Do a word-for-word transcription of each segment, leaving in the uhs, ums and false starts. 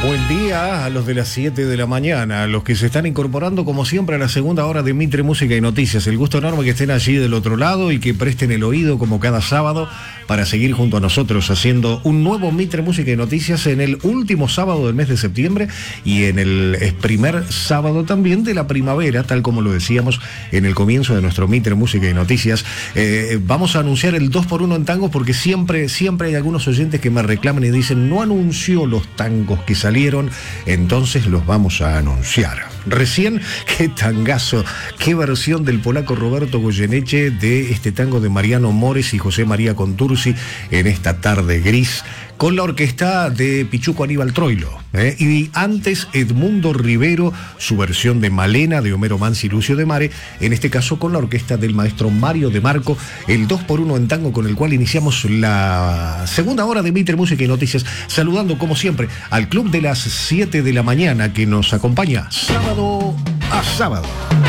Buen día a los de las siete de la mañana, a los que se están incorporando como siempre a la segunda hora de Mitre Música y Noticias. El gusto enorme que estén allí del otro lado y que presten el oído como cada sábado para seguir junto a nosotros haciendo un nuevo Mitre Música y Noticias en el último sábado del mes de septiembre y en el primer sábado también de la primavera, tal como lo decíamos en el comienzo de nuestro Mitre Música y Noticias. Eh, vamos a anunciar el dos por uno en tangos porque siempre, siempre hay algunos oyentes que me reclaman y dicen no anunció los tangos que salieron. Entonces los vamos a anunciar. Recién, qué tangazo, qué versión del polaco Roberto Goyeneche de este tango de Mariano Mores y José María Contursi en esta tarde gris, con la orquesta de Pichuco Aníbal Troilo. ¿eh? Y antes Edmundo Rivero, su versión de Malena de Homero Manzi y Lucio de Mare, en este caso con la orquesta del maestro Mario de Marco, el dos por uno en tango con el cual iniciamos la segunda hora de Mitre Música y Noticias, saludando como siempre al club de las siete de la mañana que nos acompaña sábado a sábado.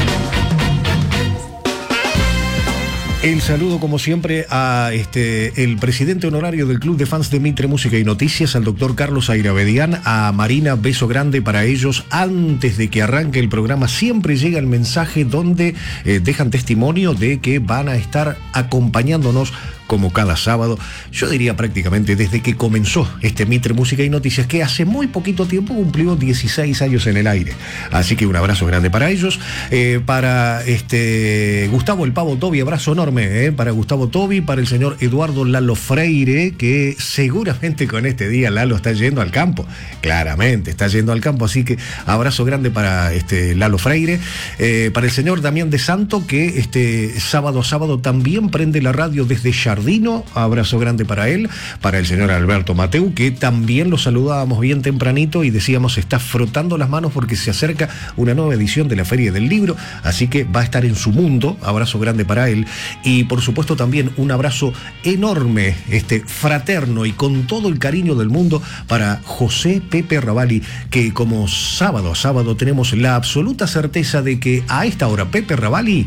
El saludo, como siempre, a este el presidente honorario del Club de Fans de Mitre Música y Noticias, al doctor Carlos Airavedián, a Marina, beso grande para ellos. Antes de que arranque el programa, siempre llega el mensaje donde eh, dejan testimonio de que van a estar acompañándonos como cada sábado, yo diría prácticamente desde que comenzó este Mitre Música y Noticias, que hace muy poquito tiempo cumplió dieciséis años en el aire. Así que un abrazo grande para ellos. Eh, para este Gustavo el Pavo Tobi, abrazo enorme eh, para Gustavo Tobi, para el señor Eduardo Lalo Freire, que seguramente con este día Lalo está yendo al campo. Claramente está yendo al campo, así que abrazo grande para este Lalo Freire. Eh, para el señor Damián de Santo, que este sábado a sábado también prende la radio desde Jardín. Abrazo grande para él, para el señor Alberto Mateu, que también lo saludábamos bien tempranito y decíamos está frotando las manos porque se acerca una nueva edición de la Feria del Libro, así que va a estar en su mundo. Abrazo grande para él y por supuesto también un abrazo enorme, este fraterno y con todo el cariño del mundo para José Pepe Ravalli, que como sábado a sábado tenemos la absoluta certeza de que a esta hora Pepe Ravalli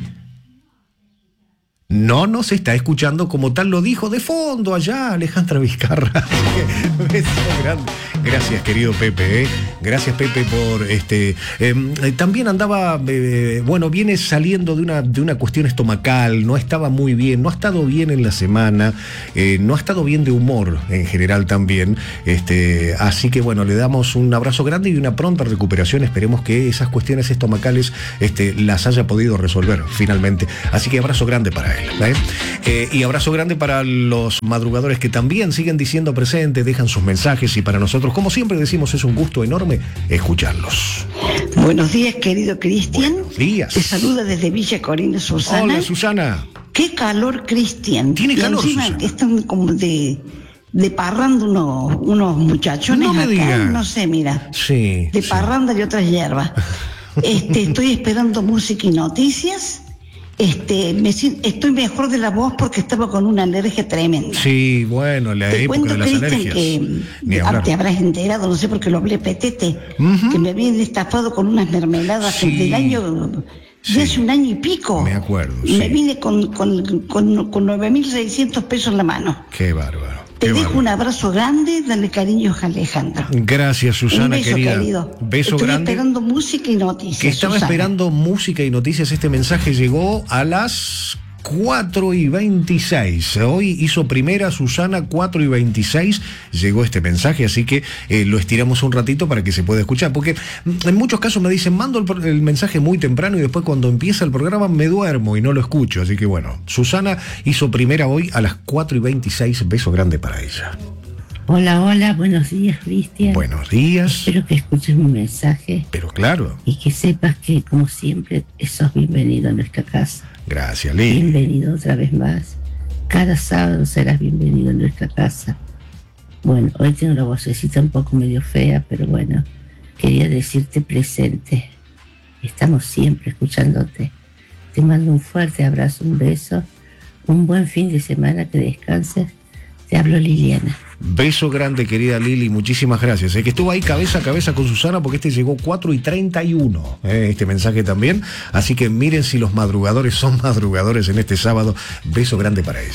no nos está escuchando, como tal lo dijo de fondo allá Alejandra Vizcarra. Beso grande. Gracias, querido Pepe. ¿eh? Gracias, Pepe, por este. Eh, también andaba, eh, bueno, viene saliendo de una, de una cuestión estomacal, no estaba muy bien, no ha estado bien en la semana, eh, no ha estado bien de humor en general también. Este, así que bueno, le damos un abrazo grande y una pronta recuperación. Esperemos que esas cuestiones estomacales este, las haya podido resolver finalmente. Así que abrazo grande para él. ¿Eh? Eh, y abrazo grande para los madrugadores que también siguen diciendo presente, dejan sus mensajes y para nosotros, como siempre decimos, es un gusto enorme escucharlos. Buenos días, querido Cristian. Buenos días. Te saluda desde Villa Corina, Susana. Hola, Susana. Qué calor, Cristian. Tiene y calor, encima Susana. Están como de, de parranda unos, unos muchachones No me acá, diga. no sé, mira. Sí. De sí. parranda y otras hierbas. Este, estoy esperando música y noticias. Este, me, estoy mejor de la voz porque estaba con una alergia tremenda. Sí, bueno, la Te época cuento, de las Cristian, alergias. que Ni ah, hablar. te habrás enterado, no sé por qué lo hablé petete, Uh-huh. que me habían estafado con unas mermeladas Sí. del año, de Sí. hace un año y pico. Me acuerdo, Me sí. vine con, con, con, con nueve mil seiscientos pesos en la mano. Qué bárbaro. Te qué dejo bárbaro. un abrazo grande, dale cariños a Alejandro. Gracias, Susana, un beso, querida. querido. Beso Estoy grande. esperando música y noticias. Que estaba Susana. esperando música y noticias. Este mensaje llegó a las cuatro y veintiséis. Hoy hizo primera Susana, cuatro y veintiséis. Llegó este mensaje, así que eh, lo estiramos un ratito para que se pueda escuchar. Porque en muchos casos me dicen, mando el, el mensaje muy temprano y después cuando empieza el programa me duermo y no lo escucho. Así que bueno, Susana hizo primera hoy a las cuatro y veintiséis. Beso grande para ella. Hola, hola, buenos días, Cristian. Buenos días. Espero que escuches mi mensaje Pero claro. y que sepas que, como siempre, sos bienvenido a nuestra casa. Gracias, Lee. Bienvenido otra vez más. Cada sábado serás bienvenido a nuestra casa. Bueno, hoy tengo la vocecita un poco medio fea, pero bueno, quería decirte presente. Estamos siempre escuchándote. Te mando un fuerte abrazo, un beso, un buen fin de semana, que descanses. Te hablo, Liliana. Beso grande, querida Lili, muchísimas gracias. Es que estuvo ahí cabeza a cabeza con Susana porque este llegó cuatro y treinta y uno, eh, este mensaje también. Así que miren si los madrugadores son madrugadores en este sábado. Beso grande para ella.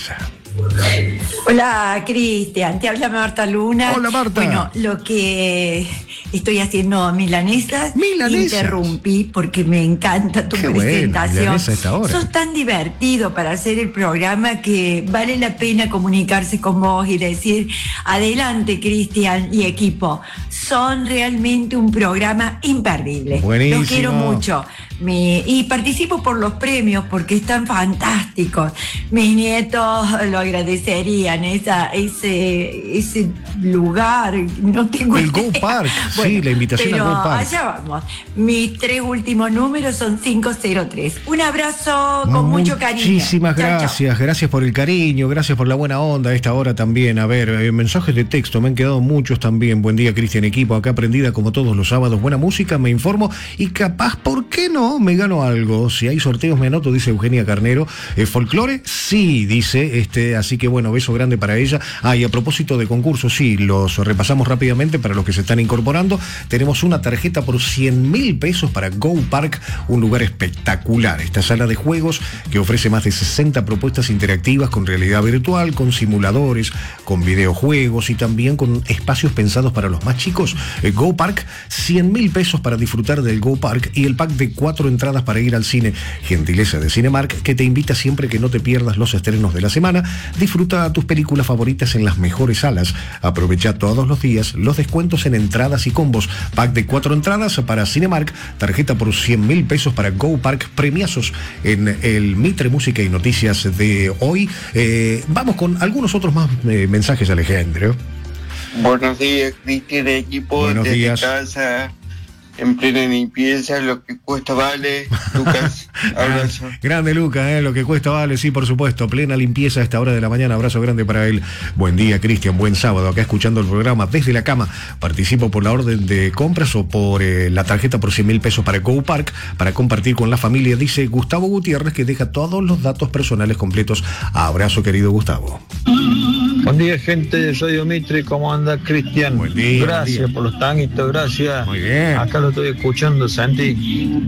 Hola, Cristian, te habla Marta Luna. Hola, Marta. Bueno, lo que estoy haciendo milanesas, Milanesas. interrumpí porque me encanta tu Qué bueno, presentación. milanesa a esta hora. Sos tan divertido para hacer el programa que vale la pena comunicarse con vos y decir, adelante, Cristian y equipo. Son realmente un programa imperdible. Buenísimo. Los quiero mucho. Mi, y participo por los premios porque están fantásticos. Mis nietos lo agradecerían, esa, ese, ese lugar. No tengo El idea. Go Park, sí, la invitación pero al Go Park. allá vamos. Mis tres últimos números son cinco cero tres. Un abrazo con mucho cariño. Muchísimas Chau, chau. gracias, gracias por el cariño, gracias por la buena onda a esta hora también. A ver, eh, mensajes de texto, me han quedado muchos también. Buen día, Cristian, equipo, acá prendida como todos los sábados. Buena música, me informo y capaz, ¿por qué no? Me gano algo. Si hay sorteos me anoto, dice Eugenia Carnero. ¿Eh, ¿Folclore? Sí, dice, este, así que bueno, beso grande para ella. Ah, y a propósito de concursos, sí, los repasamos rápidamente para los que se están incorporando. Tenemos una tarjeta por cien mil pesos para Go Park, un lugar espectacular. Esta sala de juegos que ofrece más de sesenta propuestas interactivas con realidad virtual, con simuladores, con videojuegos y también con espacios pensados para los más chicos. Eh, Go Park, cien mil pesos para disfrutar del Go Park y el pack de cuatro entradas para ir al cine. Gentileza de Cinemark, que te invita siempre que no te pierdas los estrenos de la semana. Disfruta tus películas favoritas en las mejores salas. Aprovecha todos los días los descuentos en entradas y combos. Pack de cuatro entradas para Cinemark, tarjeta por cien mil pesos para Go Park, premiazos en el Mitre Música y Noticias de hoy. Eh, vamos con algunos otros más eh, mensajes, Alejandro. Buenos días, Cristian, equipo. Buenos desde días. casa, en plena limpieza, lo que cuesta vale. Lucas, abrazo. Grande Luca, eh, lo que cuesta vale, sí, por supuesto. Plena limpieza a esta hora de la mañana. Abrazo grande para él. Buen día, Cristian. Buen sábado. Acá escuchando el programa desde la cama. Participo por la orden de compras o por eh, la tarjeta por cien mil pesos para Go Park para compartir con la familia. Dice Gustavo Gutiérrez, que deja todos los datos personales completos. Abrazo, querido Gustavo. Buen día, gente de Radio Mitre. ¿Cómo anda, Cristian? Buen día, Gracias buen día. por los tanguitos, gracias. Muy bien. Acá lo estoy escuchando, Santi.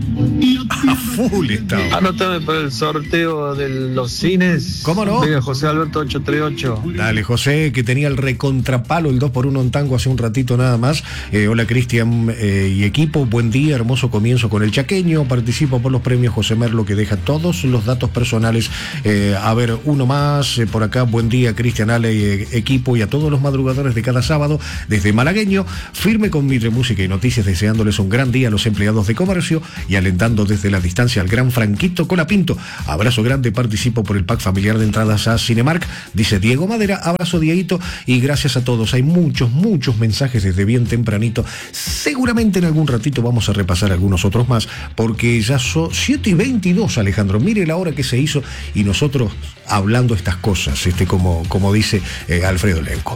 A full está. Anótame para el sorteo de los cines. ¿Cómo no? Venga, José Alberto ocho tres ocho. Dale, José, que tenía el recontrapalo, el dos por uno en tango hace un ratito nada más. Eh, hola, Cristian eh, y equipo. Buen día, hermoso comienzo con el chaqueño. Participo por los premios José Merlo, que deja todos los datos personales. Eh, a ver, uno más eh, por acá. Buen día, Cristian, Ale y eh, equipo, y a todos los madrugadores de cada sábado desde Malagueño. Firme con Mitre Música y Noticias, deseándoles un gran día a los empleados de comercio y alentando desde la distancia al gran Franquito Colapinto. Abrazo grande, participo por el pack familiar de entradas a Cinemark, dice Diego Madera. Abrazo, Dieguito, y gracias a todos. Hay muchos, muchos mensajes desde bien tempranito. Seguramente en algún ratito vamos a repasar algunos otros más, porque ya son siete y veintidós, Alejandro. Mire la hora que se hizo y nosotros hablando estas cosas, este, como, como dice eh, Alfredo Lenco.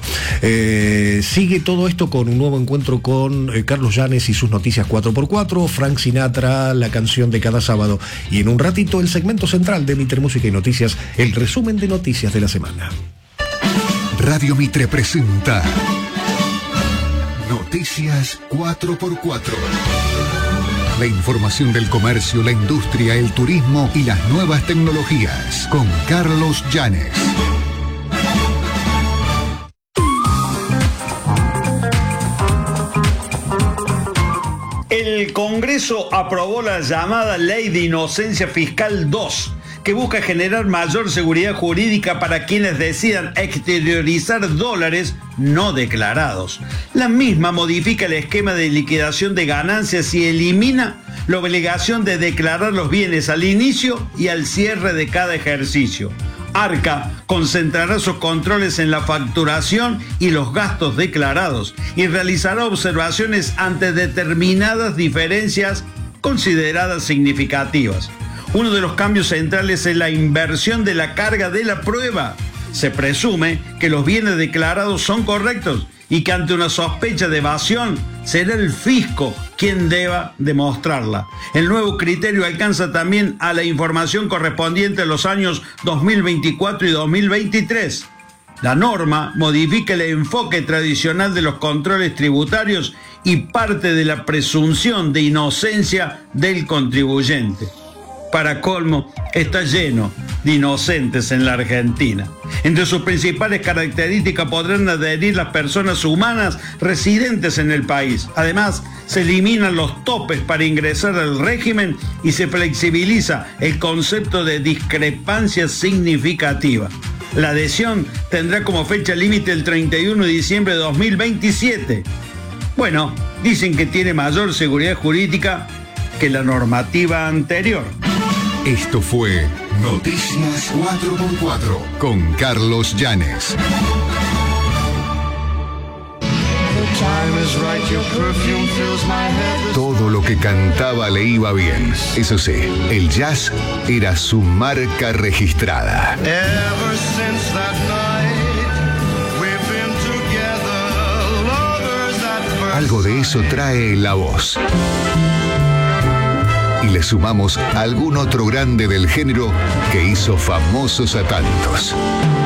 Eh, sigue todo esto con un nuevo encuentro con eh, Carlos Llanes y sus noticias cuatro por cuatro, Frank Sinatra, la canción de cada sábado, y en un ratito el segmento central de Mitre Música y Noticias, el resumen de noticias de la semana. Radio Mitre presenta Noticias cuatro por cuatro. La información del comercio, la industria, el turismo y las nuevas tecnologías con Carlos Llanes. El Congreso aprobó la llamada Ley de Inocencia Fiscal dos, que busca generar mayor seguridad jurídica para quienes decidan exteriorizar dólares no declarados. La misma modifica el esquema de liquidación de ganancias y elimina la obligación de declarar los bienes al inicio y al cierre de cada ejercicio. Arca concentrará sus controles en la facturación y los gastos declarados y realizará observaciones ante determinadas diferencias consideradas significativas. Uno de los cambios centrales es la inversión de la carga de la prueba. Se presume que los bienes declarados son correctos y que ante una sospecha de evasión será el fisco quien deba demostrarla. El nuevo criterio alcanza también a la información correspondiente a los años dos mil veinticuatro y dos mil veintitrés. La norma modifica el enfoque tradicional de los controles tributarios y parte de la presunción de inocencia del contribuyente. para colmo, está lleno de inocentes en la Argentina. Entre sus principales características podrán adherir las personas humanas residentes en el país. Además, se eliminan los topes para ingresar al régimen y se flexibiliza el concepto de discrepancia significativa. La adhesión tendrá como fecha límite el treinta y uno de diciembre de dos mil veintisiete. Bueno, dicen que tiene mayor seguridad jurídica que la normativa anterior. Esto fue Noticias cuatro por cuatro con Carlos Llanes. Todo lo que cantaba le iba bien. Eso sí, el jazz era su marca registrada. Algo de eso trae la voz. Y le sumamos algún otro grande del género que hizo famosos a tantos.